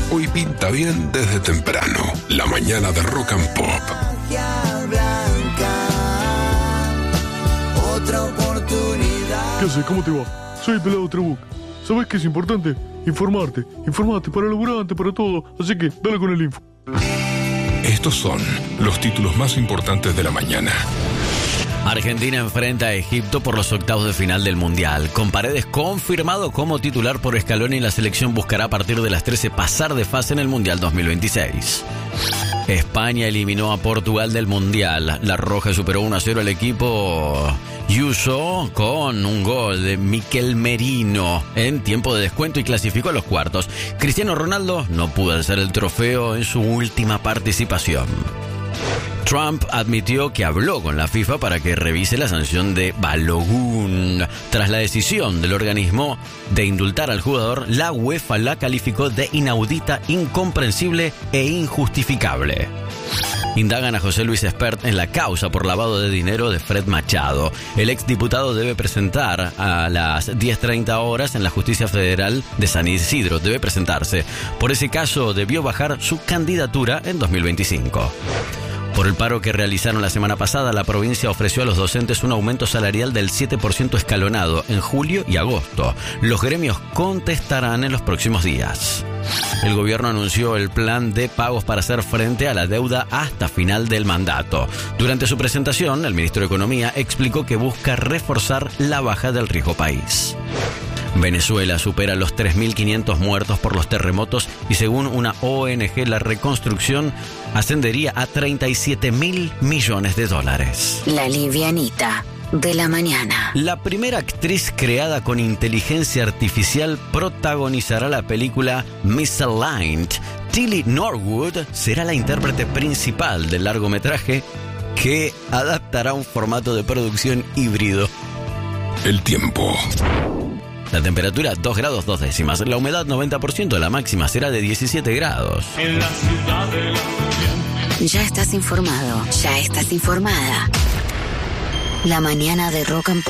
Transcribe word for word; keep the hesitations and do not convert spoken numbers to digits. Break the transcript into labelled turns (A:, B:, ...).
A: Hoy pinta bien desde temprano. La mañana de Rock and Pop.
B: Otra oportunidad.
C: ¿Qué haces? ¿Cómo te va? Soy el Pelado Trabuc. ¿Sabes qué es importante? Informarte. Informarte para el laburante, para todo. Así que dale con el info.
A: Estos son los títulos más importantes de la mañana.
D: Argentina enfrenta a Egipto por los octavos de final del Mundial. Con Paredes confirmado como titular por Scaloni, la selección buscará a partir de las trece pasar de fase en el Mundial dos mil veintiséis. España eliminó a Portugal del Mundial. La Roja superó uno a cero al equipo Yuso con un gol de Mikel Merino en tiempo de descuento y clasificó a los cuartos. Cristiano Ronaldo no pudo alzar el trofeo en su última participación. Trump admitió que habló con la FIFA para que revise la sanción de Balogun. Tras la decisión del organismo de indultar al jugador, la UEFA la calificó de inaudita, incomprensible e injustificable. Indagan a José Luis Espert en la causa por lavado de dinero de Fred Machado. El exdiputado debe presentar a las diez treinta horas en la Justicia Federal de San Isidro. Debe presentarse. Por ese caso debió bajar su candidatura en dos mil veinticinco. Por el paro que realizaron la semana pasada, la provincia ofreció a los docentes un aumento salarial del siete por ciento escalonado en julio y agosto. Los gremios contestarán en los próximos días. El gobierno anunció el plan de pagos para hacer frente a la deuda hasta final del mandato. Durante su presentación, el ministro de Economía explicó que busca reforzar la baja del riesgo país. Venezuela supera los tres mil quinientos muertos por los terremotos y según una O N G la reconstrucción ascendería a treinta y siete mil millones de dólares.
E: La livianita de la mañana.
D: La primera actriz creada con inteligencia artificial protagonizará la película Misaligned. Tilly Norwood será la intérprete principal del largometraje que adaptará un formato de producción híbrido.
A: El tiempo.
D: La temperatura dos grados dos décimas. La humedad noventa por ciento. La máxima será de diecisiete grados.
F: En la ciudad de la...
E: Ya estás informado. Ya estás informada. La mañana de Rock and Pop.